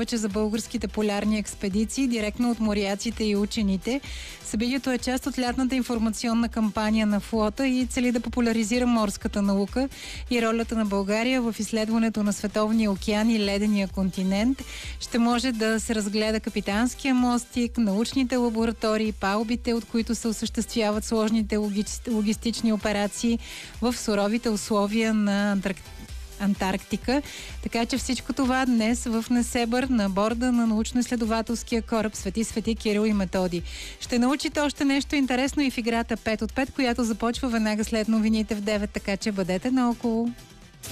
повече за българските полярни експедиции, директно от моряците и учените. Събитието е част от лятната информационна кампания на флота и цели да популяризира морската наука и ролята на България в изследването на световния океан и ледения континент. Ще може да се разгледа капитанския мостик, научните лаборатории, палубите, от които се осъществяват сложните логистични операции в суровите условия на Антарктика. Така че всичко това днес в Несебър на борда на научно-изследователския кораб Свети Кирил и Методий. Ще научите още нещо интересно и в играта 5 от 5, която започва веднага след новините в 9, така че бъдете наоколо.